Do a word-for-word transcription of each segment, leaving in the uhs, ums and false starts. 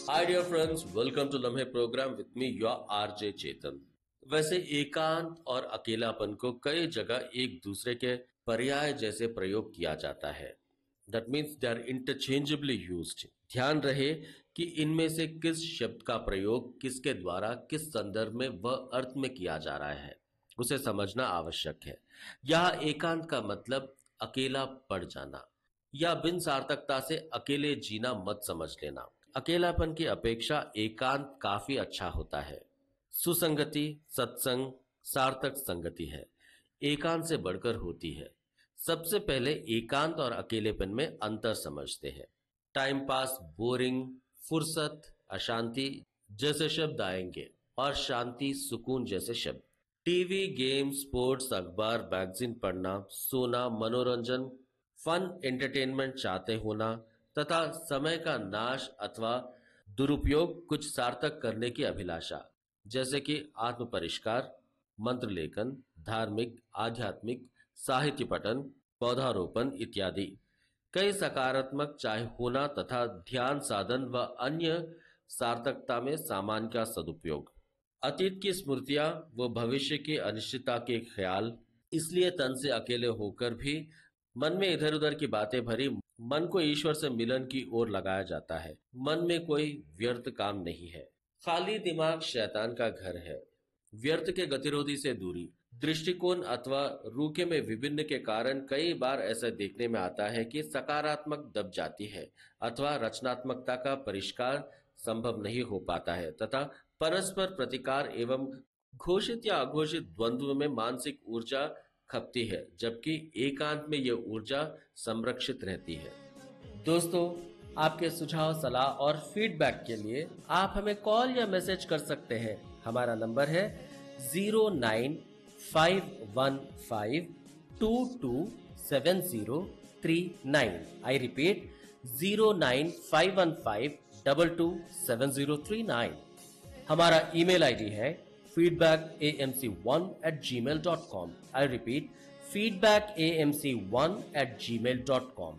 Hi dear friends, welcome to लम्हे programme with me your RJ चेतन। वैसे एकांत और अकेलापन को कई जगह एक दूसरे के पर्याय जैसे प्रयोग किया जाता है। That means they are interchangeably used. ध्यान रहे कि इनमें से किस शब्द का प्रयोग किसके द्वारा किस संदर्भ में वह अर्थ में किया जा रहा है, उसे समझना आवश्यक है। यहाँ एकांत का मतलब अकेला पड़ जाना या बिन सार्थकता से अकेले जीना मत समझ लेना। अकेलापन की अपेक्षा एकांत काफी अच्छा होता है। सुसंगति, सत्संग, सार्थक संगति है, एकांत से बढ़कर होती है। सबसे पहले एकांत और अकेलेपन में अंतर समझते हैं। टाइम पास, बोरिंग, फुर्सत, अशांति जैसे शब्द आएंगे और शांति, सुकून जैसे शब्द। टीवी, गेम, स्पोर्ट्स, अखबार, मैगजीन पढ़ना, सोना, मनोरंजन, फन, एंटरटेनमेंट चाहते होना तथा समय का नाश अथवा दुरुपयोग कुछ सार्थक करने की अभिलाषा, जैसे कि आत्म परिष्कार, मंत्र लेखन, धार्मिक, आध्यात्मिक, साहित्य पठन, पौधारोपण इत्यादि। कई सकारात्मक चाहे होना तथा ध्यान साधन व अन्य सार्थकता में सामान्य का सदुपयोग। अतीत की स्मृतियां व भविष्य की अनिश्चितता के ख्याल, इसलिए तन से अकेले होकर भी मन में इधर उधर की बातें भरी मन को ईश्वर से मिलन की ओर लगाया जाता है। मन में कोई व्यर्थ काम नहीं है। खाली दिमाग शैतान का घर है। व्यर्थ के गतिरोधी से दूरी, दृष्टिकोण अथवा रूखे में विभिन्न के कारण कई बार ऐसा देखने में आता है कि सकारात्मक दब जाती है अथवा रचनात्मकता का परिष्कार संभव नहीं हो पाता है तथा परस्पर प्रतिकार एवं घोषित या अघोषित द्वंद्व में मानसिक ऊर्जा खपती है, जबकि एकांत में यह ऊर्जा संरक्षित रहती है। दोस्तों, आपके सुझाव, सलाह और फीडबैक के लिए आप हमें कॉल या मैसेज कर सकते हैं। हमारा नंबर है zero nine five one five to to seven zero three nine. I repeat, zero nine five one five double two seven zero three nine. हमारा ईमेल आईडी है feedback a m c one at gmail dot com. I repeat, feedback a m c one at gmail dot com.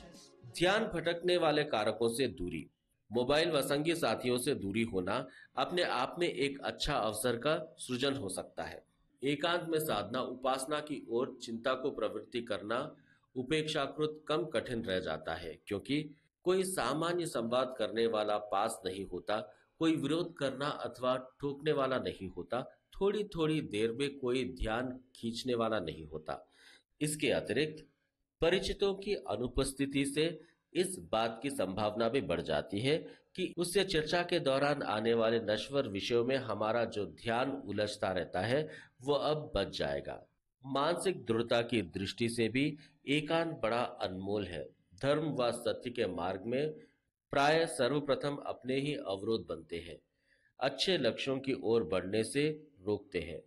ध्यान भटकने वाले कारकों से दूरी, mobile व संगी साथियों से दूरी होना अपने आप में एक अच्छा अवसर का सृजन हो सकता है। एकांत में साधना, उपासना की ओर चिंता को प्रवृत्ति करना उपेक्षाकृत कम कठिन रह जाता है, क्योंकि कोई सामान्य संवाद करने वाला पास नहीं होता, कोई विरोध करना अथवा ठोकने वाला नहीं होता, थोड़ी थोड़ी देर में कोई ध्यान खींचने वाला नहीं होता। इसके अतिरिक्त परिचितों की अनुपस्थिति से इस बात की संभावना भी बढ़ जाती है कि उससे चर्चा के दौरान आने वाले नश्वर विषयों में हमारा जो ध्यान उलझता रहता है वो अब बच जाएगा। मानसिक दृढ़ता की दृष्टि से भी एकांत बड़ा अनमोल है। धर्म व सत्य के मार्ग में प्राय सर्वप्रथम अपने ही अवरोध बनते हैं, अच्छे लक्ष्यों की ओर बढ़ने से रोकते हैं,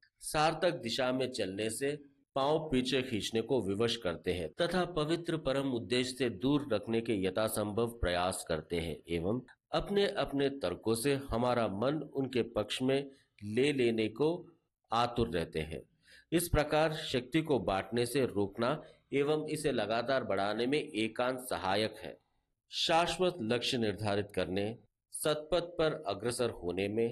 सार्थक दिशा में चलने से पांव पीछे खींचने को विवश करते हैं तथा पवित्र परम उद्देश्य से दूर रखने के यथासंभव प्रयास करते हैं एवं अपने अपने तर्कों से हमारा मन उनके पक्ष में ले लेने को आतुर रहते हैं। इस प्रकार शक्ति को बांटने से रोकना एवं इसे लगातार बढ़ाने में एकांत सहायक है। शाश्वत लक्ष्य निर्धारित करने, सतपथ पर अग्रसर होने में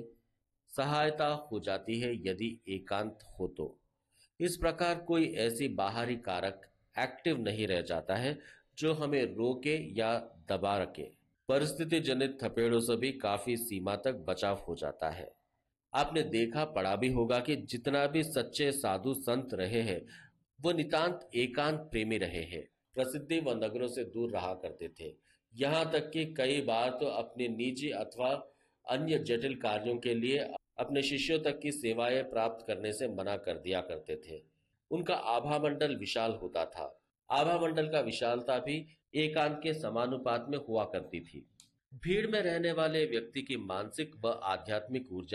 सहायता हो जाती है यदि एकांत हो तो। इस प्रकार कोई ऐसी बाहरी कारक एक्टिव नहीं रह जाता है जो हमें रोके या दबा रखे। परिस्थिति जनित थपेड़ों से भी काफी सीमा तक बचाव हो जाता है। आपने देखा पढ़ा भी होगा कि जितना भी सच्चे साधु संत रहे हैं वो नितांत एकांत प्रेमी रहे हैं, प्रसिद्धि व नगरों से दूर रहा करते थे। यहाँ तक कि कई बार तो अपने निजी अथवा अन्य जटिल कार्यों के लिए अपने शिष्यों तक की सेवाएं प्राप्त करने से मना कर दिया करते थे। उनका आभा मंडल विशाल होता था। आभा मंडल का विशालता भी एकांत के समानुपात में हुआ करती थी। भीड़ में रहने वाले व्यक्ति की मानसिक व आध्यात्मिक ऊर्जा